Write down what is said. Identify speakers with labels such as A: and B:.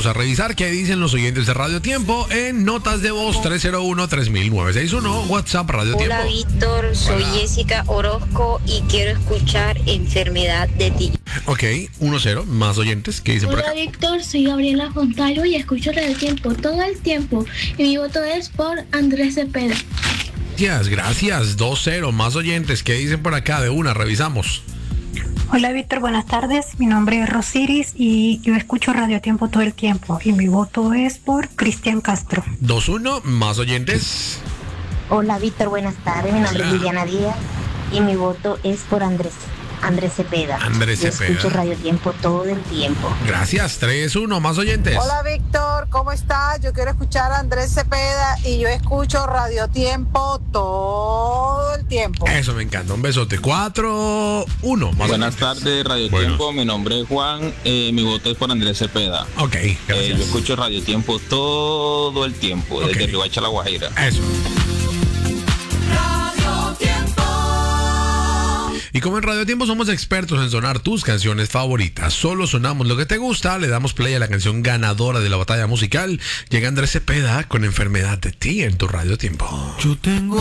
A: Vamos a revisar qué dicen los oyentes de Radio Tiempo en notas de voz 301-3000-961, WhatsApp Radio Tiempo.
B: Hola Víctor, soy Jessica Orozco y quiero escuchar Enfermedad de ti.
A: Ok, 1-0, más oyentes, ¿qué dicen por acá?
C: Hola Víctor, soy Gabriela Fontalo y escucho Radio Tiempo todo el tiempo. Y mi voto es por Andrés Cepeda.
A: Gracias, 2-0, más oyentes, ¿qué dicen por acá? De una, revisamos.
D: Hola Víctor, buenas tardes. Mi nombre es Rosiris y yo escucho Radio Tiempo todo el tiempo. Y mi voto es por Cristian Castro.
A: 2-1, más oyentes.
E: Hola Víctor, buenas tardes. Mi nombre es Liliana Díaz y mi voto es por Andrés Cepeda.
A: Andrés
E: Yo
A: Cepeda.
E: escucho Radio Tiempo todo el tiempo.
A: Gracias, 3-1, más oyentes.
F: Hola Víctor, ¿cómo estás? Yo quiero escuchar a Andrés Cepeda y yo escucho Radio Tiempo todo el tiempo.
A: Eso me encanta, un besote. 4-1, más
G: Buenas
A: oyentes.
G: tardes, Radio Tiempo. Mi nombre es Juan. Mi voto es por Andrés Cepeda.
A: Ok, gracias.
G: Yo escucho Radio Tiempo todo el tiempo, desde Riohacha a La Guajira.
A: Eso. Y como en Radio Tiempo somos expertos en sonar tus canciones favoritas, solo sonamos lo que te gusta, le damos play a la canción ganadora de la batalla musical. Llega Andrés Cepeda con Enfermedad de ti en tu Radio Tiempo.
H: Yo tengo